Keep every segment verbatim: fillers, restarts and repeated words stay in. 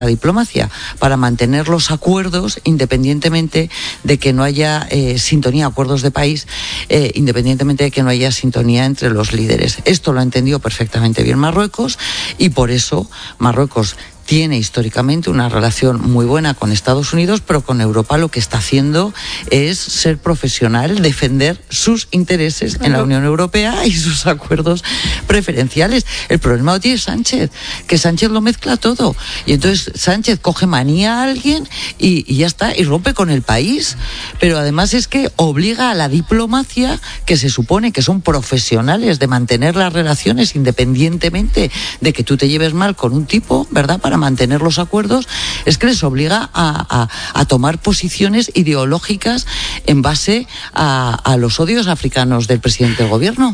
la diplomacia, para mantener los acuerdos independientemente de que no haya eh, sintonía, acuerdos de país, eh, independientemente de que no haya sintonía entre los líderes. Esto lo ha entendido perfectamente bien Marruecos y por eso Marruecos tiene históricamente una relación muy buena con Estados Unidos, pero con Europa lo que está haciendo es ser profesional, defender sus intereses en la Unión Europea y sus acuerdos preferenciales. El problema lo tiene Sánchez, que Sánchez lo mezcla todo. Y entonces Sánchez coge manía a alguien y, y ya está, y rompe con el país. Pero además es que obliga a la diplomacia, que se supone que son profesionales de mantener las relaciones independientemente de que tú te lleves mal con un tipo, ¿verdad?, para mantener los acuerdos, es que les obliga a, a, a tomar posiciones ideológicas en base a, a los odios africanos del presidente del gobierno.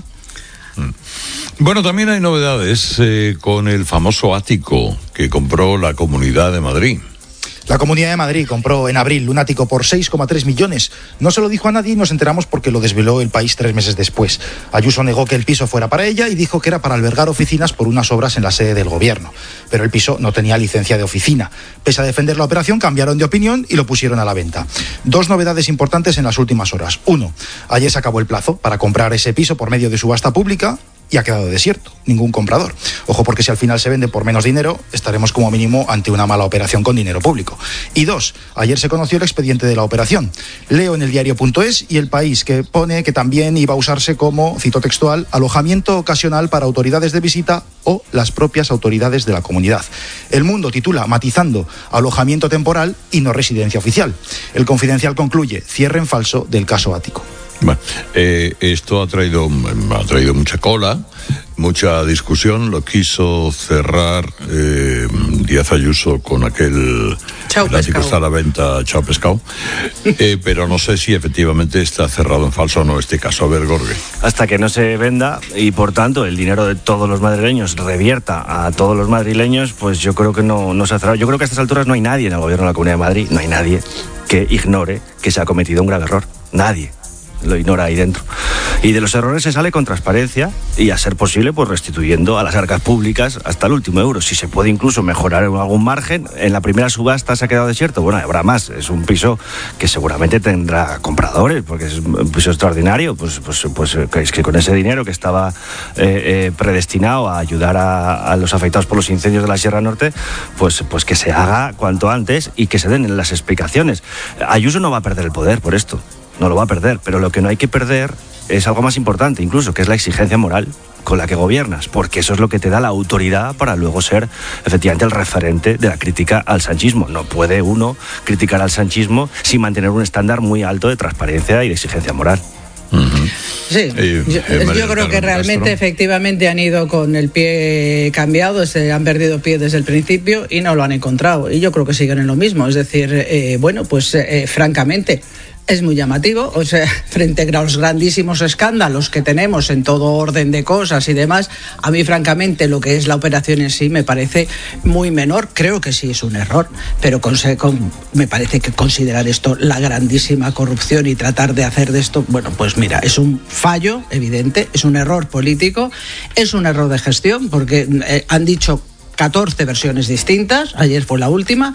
Bueno, también hay novedades eh, con el famoso ático que compró la Comunidad de Madrid. La Comunidad de Madrid compró en abril un ático por seis coma tres millones. No se lo dijo a nadie y nos enteramos porque lo desveló El País tres meses después. Ayuso negó que el piso fuera para ella y dijo que era para albergar oficinas por unas obras en la sede del gobierno. Pero el piso no tenía licencia de oficina. Pese a defender la operación, cambiaron de opinión y lo pusieron a la venta. Dos novedades importantes en las últimas horas. Uno, ayer se acabó el plazo para comprar ese piso por medio de subasta pública y ha quedado desierto, ningún comprador. Ojo, porque si al final se vende por menos dinero, estaremos como mínimo ante una mala operación con dinero público. Y dos, ayer se conoció el expediente de la operación. Leo en el diario punto es y El País, que pone que también iba a usarse como, cito textual, alojamiento ocasional para autoridades de visita o las propias autoridades de la comunidad. El Mundo titula, matizando, alojamiento temporal y no residencia oficial. El Confidencial concluye, cierre en falso del caso ático. Bueno, eh, esto ha traído, ha traído mucha cola, mucha discusión. Lo quiso cerrar eh, Díaz Ayuso con aquel Chao el ático pescado. está a la venta, chao pescado. Eh, pero no sé si efectivamente está cerrado en falso o no este caso. A ver, Gorge. Hasta que no se venda y por tanto el dinero de todos los madrileños revierta a todos los madrileños, pues yo creo que no, no se ha cerrado. Yo creo que a estas alturas no hay nadie en el gobierno de la Comunidad de Madrid, no hay nadie que ignore que se ha cometido un grave error. Nadie lo ignora ahí dentro. Y de los errores se sale con transparencia y, a ser posible, pues restituyendo a las arcas públicas hasta el último euro. Si se puede incluso mejorar en algún margen, en la primera subasta se ha quedado desierto, bueno, habrá más. Es un piso que seguramente tendrá compradores, porque es un piso extraordinario, pues, pues, pues es que con ese dinero que estaba eh, eh, predestinado a ayudar a, a los afectados por los incendios de la Sierra Norte, pues, pues que se haga cuanto antes y que se den las explicaciones. Ayuso no va a perder el poder por esto. No lo va a perder, pero lo que no hay que perder es algo más importante incluso, que es la exigencia moral con la que gobiernas, porque eso es lo que te da la autoridad para luego ser efectivamente el referente de la crítica al sanchismo. No puede uno criticar al sanchismo sin mantener un estándar muy alto de transparencia y de exigencia moral. Uh-huh. Sí, Eh, yo, eh, yo María creo del que Carmen realmente Castro. efectivamente han ido con el pie cambiado, se han perdido pie desde el principio y no lo han encontrado. Y yo creo que siguen en lo mismo. Es decir, eh, bueno, pues eh, francamente es muy llamativo, o sea, frente a los grandísimos escándalos que tenemos en todo orden de cosas y demás, a mí francamente lo que es la operación en sí me parece muy menor. Creo que sí es un error, pero con, con, me parece que considerar esto la grandísima corrupción y tratar de hacer de esto, bueno, pues mira, es un fallo evidente, es un error político, es un error de gestión, porque eh, han dicho catorce versiones distintas, ayer fue la última,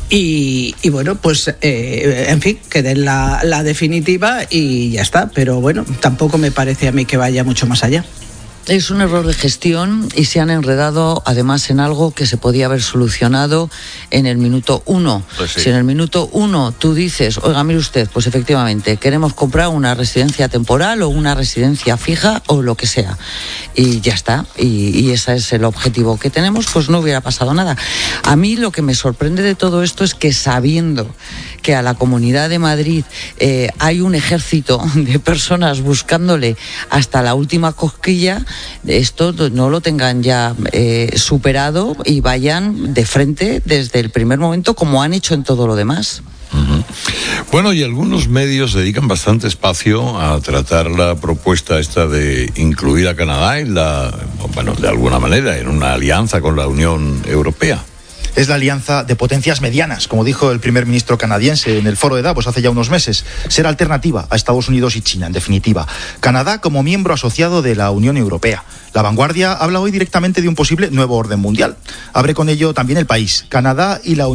y, y bueno, pues eh, en fin, que den la, la definitiva y ya está, pero bueno, tampoco me parece a mí que vaya mucho más allá. Es un error de gestión y se han enredado además en algo que se podía haber solucionado en el minuto uno. Pues sí. Si en el minuto uno tú dices, oiga, mire usted, pues efectivamente queremos comprar una residencia temporal o una residencia fija o lo que sea, y ya está, y, y ese es el objetivo que tenemos, pues no hubiera pasado nada. A mí lo que me sorprende de todo esto es que, sabiendo que a la Comunidad de Madrid eh, hay un ejército de personas buscándole hasta la última cosquilla, esto no lo tengan ya eh, superado y vayan de frente desde el primer momento, como han hecho en todo lo demás. Uh-huh. Bueno, y algunos medios dedican bastante espacio a tratar la propuesta esta de incluir a Canadá en la, bueno, de alguna manera, en una alianza con la Unión Europea. es la alianza de potencias medianas, como dijo el primer ministro canadiense en el foro de Davos hace ya unos meses. Será alternativa a Estados Unidos y China, en definitiva. Canadá como miembro asociado de la Unión Europea. La Vanguardia habla hoy directamente de un posible nuevo orden mundial. Abre con ello también El País. Canadá y la